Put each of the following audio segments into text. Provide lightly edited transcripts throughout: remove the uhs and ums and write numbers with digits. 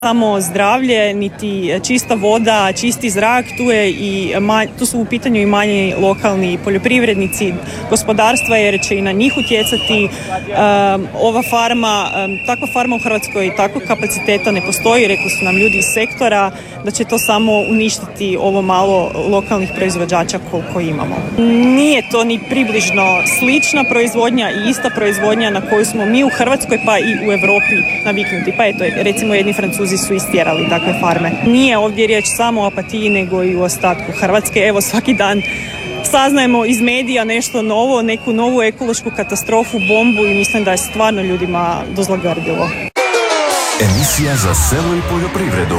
samo zdravlje, niti čista voda, čisti zrak, tu su u pitanju i manji lokalni poljoprivrednici, gospodarstva, jer će i na njih utjecati ova farma. Takva farma u Hrvatskoj, takvog kapaciteta ne postoji, rekli su nam ljudi iz sektora, da će to samo uništiti ovo malo lokalnih proizvođača koliko imamo. Nije to ni približno slična proizvodnja i ista proizvodnja na koju smo mi u Hrvatskoj pa i u Europi naviknuti. Pa eto, recimo jedni Francuzi su istjerali takve farme. Nije ovdje riječ samo o Opatiji, nego i u ostatku Hrvatske. Evo, svaki dan saznajemo iz medija nešto novo, neku novu ekološku katastrofu, bombu, i mislim da je stvarno ljudima dozlogrdilo. Emisija za selo i poljoprivredu.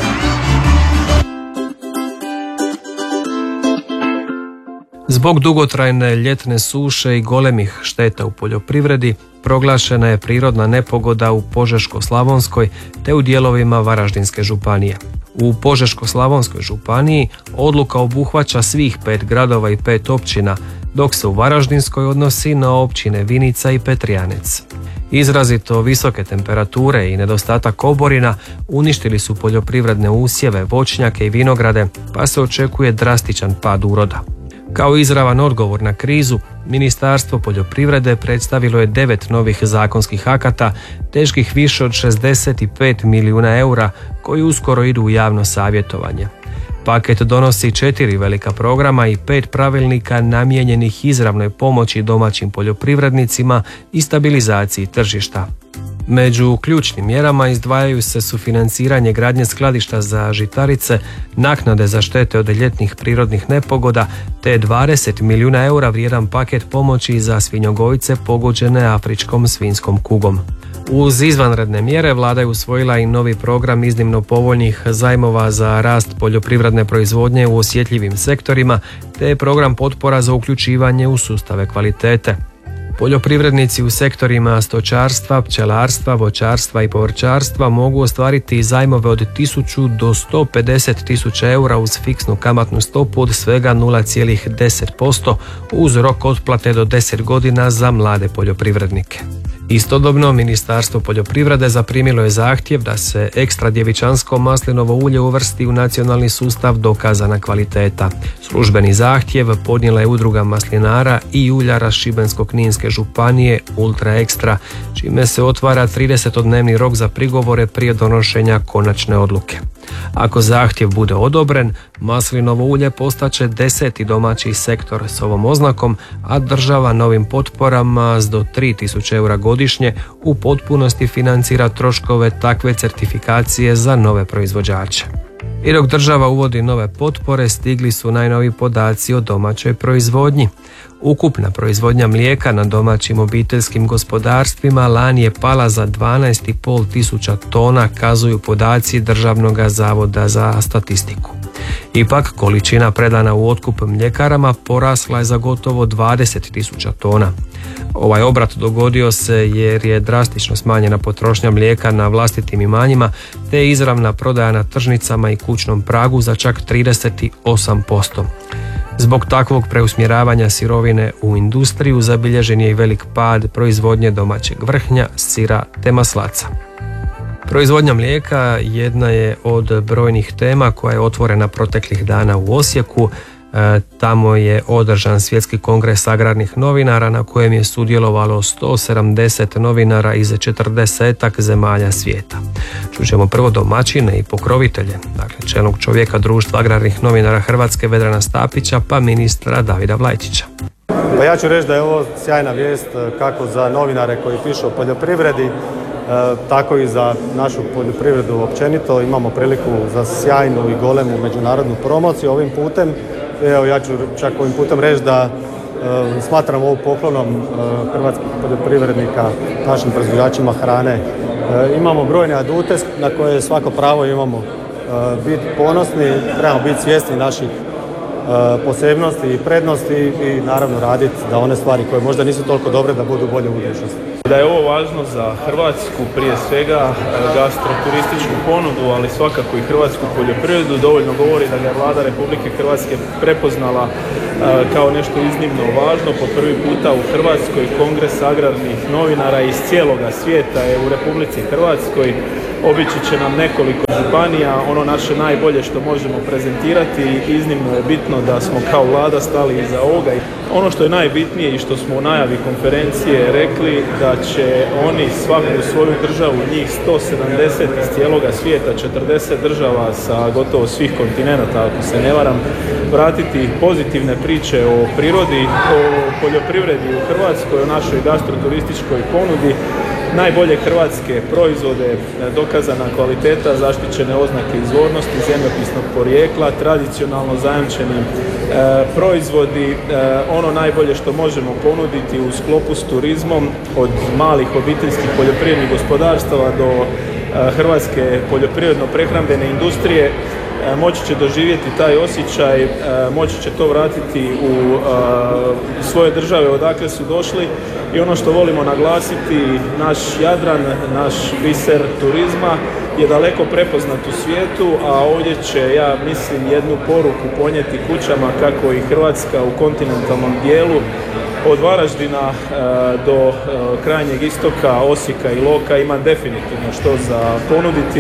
Zbog dugotrajne ljetne suše i golemih šteta u poljoprivredi proglašena je prirodna nepogoda u Požeško-slavonskoj te u dijelovima Varaždinske županije. U Požeško-slavonskoj županiji odluka obuhvaća svih 5 gradova i 5 općina, dok se u Varaždinskoj odnosi na općine Vinica i Petrijanec. Izrazito visoke temperature i nedostatak oborina uništili su poljoprivredne usjeve, voćnjake i vinograde, pa se očekuje drastičan pad uroda. Kao izravan odgovor na krizu, Ministarstvo poljoprivrede predstavilo je 9 novih zakonskih akata, teških više od 65 milijuna eura, koji uskoro idu u javno savjetovanje. Paket donosi 4 velika programa i 5 pravilnika namijenjenih izravnoj pomoći domaćim poljoprivrednicima i stabilizaciji tržišta. Među ključnim mjerama izdvajaju se sufinanciranje gradnje skladišta za žitarice, naknade za štete od ljetnih prirodnih nepogoda te 20 milijuna eura vrijedan paket pomoći za svinjogojce pogođene afričkom svinjskom kugom. Uz izvanredne mjere vlada je usvojila i novi program iznimno povoljnih zajmova za rast poljoprivredne proizvodnje u osjetljivim sektorima te program potpora za uključivanje u sustave kvalitete. Poljoprivrednici u sektorima stočarstva, pčelarstva, voćarstva i povrćarstva mogu ostvariti zajmove od 1000 do 150.000 eura uz fiksnu kamatnu stopu od svega 0,10% uz rok otplate do 10 godina za mlade poljoprivrednike. Istodobno, Ministarstvo poljoprivrede zaprimilo je zahtjev da se ekstra djevičansko maslinovo ulje uvrsti u nacionalni sustav dokazana kvaliteta. Službeni zahtjev podnijela je udruga maslinara i uljara Šibensko-kninske županije Ultra Ekstra, čime se otvara 30-dnevni rok za prigovore prije donošenja konačne odluke. Ako zahtjev bude odobren, maslinovo ulje postaće 10. domaći sektor s ovom oznakom, a država novim potporama s do 3.000 eura godišnje u potpunosti financira troškove takve certifikacije za nove proizvođače. I dok država uvodi nove potpore, stigli su najnoviji podaci o domaćoj proizvodnji. Ukupna proizvodnja mlijeka na domaćim obiteljskim gospodarstvima lani je pala za 12,5 tisuća tona, kazuju podaci Državnog zavoda za statistiku. Ipak, količina predana u otkup mljekarama porasla je za gotovo 20 tisuća tona. Ovaj obrat dogodio se jer je drastično smanjena potrošnja mlijeka na vlastitim imanjima, te izravna prodaja na tržnicama i kućnom pragu za čak 38%. Zbog takvog preusmjeravanja sirovine u industriju zabilježen je i velik pad proizvodnje domaćeg vrhnja, sira te maslaca. Proizvodnja mlijeka jedna je od brojnih tema koja je otvorena proteklih dana u Osijeku. Tamo je održan svjetski kongres agrarnih novinara na kojem je sudjelovalo 170 novinara iz 40 zemalja svijeta. Čućemo prvo domaćine i pokrovitelje, dakle čelnog čovjeka Društva agrarnih novinara Hrvatske Vedrana Stapića pa ministra Davida Vlajčića. Pa ja ću reći da je ovo sjajna vijest kako za novinare koji pišu o poljoprivredi, tako i za našu poljoprivredu općenito. Imamo priliku za sjajnu i golemu međunarodnu promociju ovim putem. Evo, ja ću čak ovim putem reći da smatram ovo poklonom hrvatskih poljoprivrednika našim proizvođačima hrane. Imamo brojne adute na koje svako pravo imamo biti ponosni, trebamo biti svjesni naših posebnosti i prednosti i naravno raditi da one stvari koje možda nisu toliko dobre da budu bolje u budućnosti. Da je ovo važno za Hrvatsku, prije svega gastroturističku ponudu, ali svakako i hrvatsku poljoprivredu, dovoljno govori da ga je Vlada Republike Hrvatske prepoznala kao nešto iznimno važno. Po prvi puta u Hrvatskoj Kongres agrarnih novinara iz cijeloga svijeta je u Republici Hrvatskoj. Obići će nam nekoliko županija, ono naše najbolje što možemo prezentirati i iznimno je bitno da smo kao vlada stali iza ovoga. Ono što je najbitnije i što smo u najavi konferencije rekli da će oni svaku svoju državu, njih 170 iz cijeloga svijeta, 40 država sa gotovo svih kontinenata, ako se ne varam, vratiti pozitivne priče o prirodi, o poljoprivredi u Hrvatskoj, o našoj gastroturističkoj ponudi, najbolje hrvatske proizvode, dokazana kvaliteta, zaštićene oznake izvornosti, zemljopisnog porijekla, tradicionalno zajamčeni proizvodi, ono najbolje što možemo ponuditi u sklopu s turizmom, od malih obiteljskih poljoprivrednih gospodarstava do hrvatske poljoprivredno-prehrambene industrije. Moći će doživjeti taj osjećaj, moći će to vratiti u svoje države odakle su došli i ono što volimo naglasiti, naš Jadran, naš biser turizma je daleko prepoznat u svijetu, a ovdje će, ja mislim, jednu poruku ponijeti kućama kako i Hrvatska u kontinentalnom dijelu od Varaždina do krajnjeg istoka, Osijeka i Iloka ima definitivno što za ponuditi.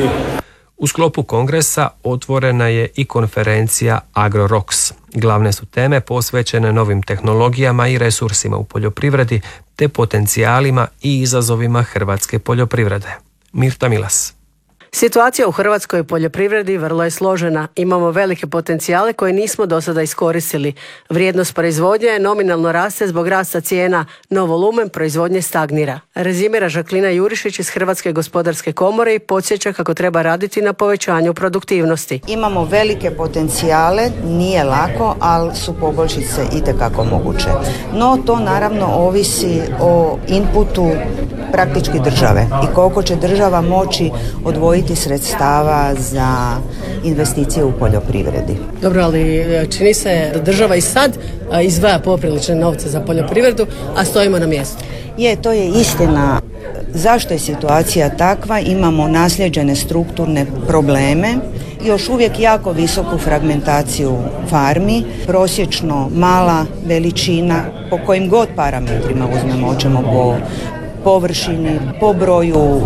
U sklopu kongresa otvorena je i konferencija AgroRocks. Glavne su teme posvećene novim tehnologijama i resursima u poljoprivredi te potencijalima i izazovima hrvatske poljoprivrede. Mirta Milas. Situacija u hrvatskoj poljoprivredi vrlo je složena. Imamo velike potencijale koje nismo do sada iskoristili. Vrijednost proizvodnje nominalno raste zbog rasta cijena, no volumen proizvodnje stagnira. Rezimira Žaklina Jurišić iz Hrvatske gospodarske komore i podsjeća kako treba raditi na povećanju produktivnosti. Imamo velike potencijale, nije lako, ali su poboljšice itekako moguće. No to naravno ovisi o inputu praktički države i koliko će država moći odvojiti sredstava za investicije u poljoprivredi. Dobro, ali čini se da država i sad izdvaja poprilične novce za poljoprivredu, a stojimo na mjestu. To je istina. Zašto je situacija takva? Imamo naslijeđene strukturne probleme, još uvijek jako visoku fragmentaciju farmi, prosječno mala veličina, po kojim god parametrima uzmemo, hoćemo po površini, po broju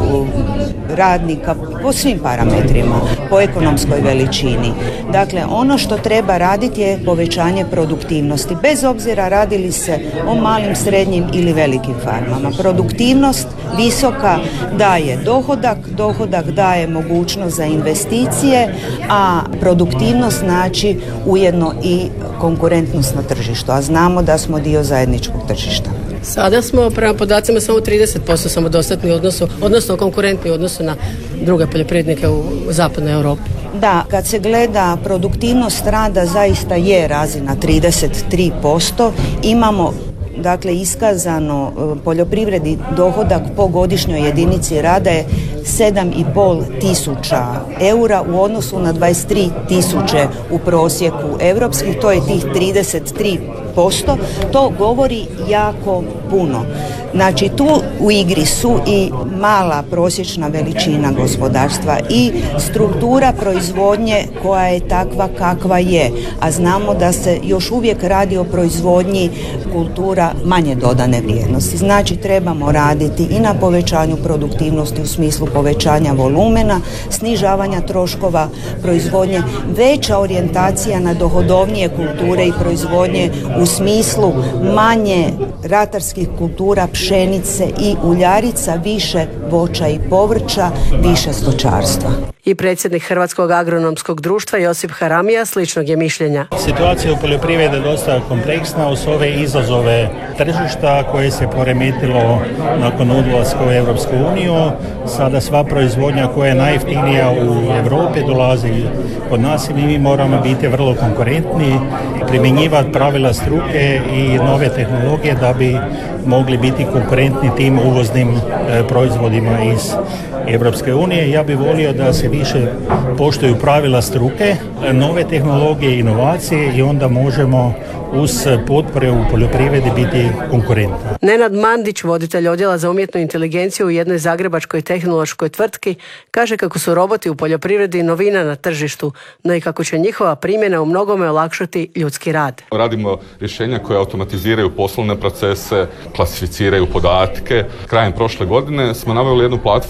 radnika, po svim parametrima, po ekonomskoj veličini. Dakle, ono što treba raditi je povećanje produktivnosti, bez obzira radili se o malim, srednjim ili velikim farmama. Produktivnost visoka daje dohodak daje mogućnost za investicije, a produktivnost znači ujedno i konkurentnost na tržištu, a znamo da smo dio zajedničkog tržišta. Sada smo prema podacima samo 30% samodostatni odnosno konkurentni u odnosu na druge poljoprivrednike u zapadnoj Europi. Da, kad se gleda produktivnost rada zaista je razina 33%. Imamo iskazano poljoprivredni dohodak po godišnjoj jedinici rada je 7.500 eura u odnosu na 23.000 u prosjeku europskih, to je tih 33%. To govori jako puno. Znači tu u igri su i mala prosječna veličina gospodarstva i struktura proizvodnje koja je takva kakva je, a znamo da se još uvijek radi o proizvodnji kultura manje dodane vrijednosti. Znači trebamo raditi i na povećanju produktivnosti u smislu povećanja volumena, snižavanja troškova proizvodnje, veća orijentacija na dohodovnije kulture i proizvodnje u smislu manje ratarskih kultura, pšenice i uljarica, više voća i povrća, više stočarstva. I predsjednik Hrvatskog agronomskog društva Josip Haramija sličnog je mišljenja. Situacija u poljoprivredi je dosta kompleksna uz ove izazove tržišta koje se poremetilo nakon ulaska u Europsku uniju. Sada sva proizvodnja koja je najjeftinija u Europi dolazi kod nas i mi moramo biti vrlo konkurentni, primjenjivati pravila struke i nove tehnologije da bi mogli biti konkurentni tim uvoznim proizvodima iz Europske unije. Ja bih volio da se više poštuju pravila struke, nove tehnologije, inovacije i onda možemo uz potpore u poljoprivredi biti konkurentni. Nenad Mandić, voditelj odjela za umjetnu inteligenciju u jednoj zagrebačkoj tehnološkoj tvrtki, kaže kako su roboti u poljoprivredi novina na tržištu, no i kako će njihova primjena u mnogome olakšati ljudski rad. Radimo rješenja koje automatiziraju poslovne procese, klasificiraju podatke. Krajem prošle godine smo naveli jednu platformu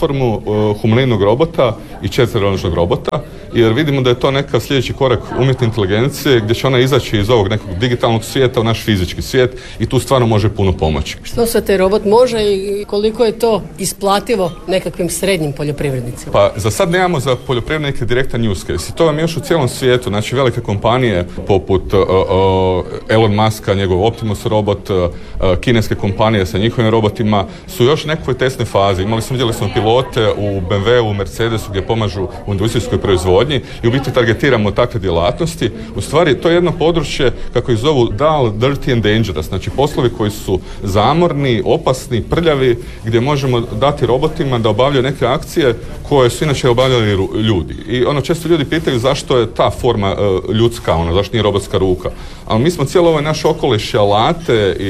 humanoidnog robota i četveronožnog robota, jer vidimo da je to neka sljedeći korak umjetne inteligencije gdje će ona izaći iz ovog nekog digitalnog svijeta u naš fizički svijet i tu stvarno može puno pomoći. Što sve te robot može i koliko je to isplativo nekakvim srednjim poljoprivrednicima? Pa za sad nemamo za poljoprivrednike direktan use case i to vam još u cijelom svijetu, znači velike kompanije poput Elon Muska, njegov Optimus robot, kineske kompanije sa njihovim robotima su još u nekoj testnoj fazi. Vidjeli smo pilote u BMW-u, u Mercedesu gdje pomažu u industrijskoj proizvodnji i u biti targetiramo takve djelatnosti. U stvari to je jedno područje, kako ih zovu, dull, dirty and dangerous, znači poslovi koji su zamorni, opasni, prljavi, gdje možemo dati robotima da obavljaju neke akcije koje su inače obavljali ljudi. I često ljudi pitaju zašto je ta forma ljudska, zašto nije robotska ruka. Ali mi smo cijelo ovaj naš okoliš, alate i